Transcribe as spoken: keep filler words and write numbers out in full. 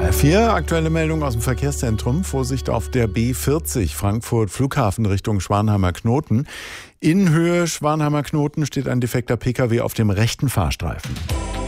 R vier, aktuelle Meldung aus dem Verkehrszentrum. Vorsicht auf der B vierzig, Frankfurt Flughafen Richtung Schwanheimer Knoten. In Höhe Schwanheimer Knoten steht ein defekter Pkw auf dem rechten Fahrstreifen.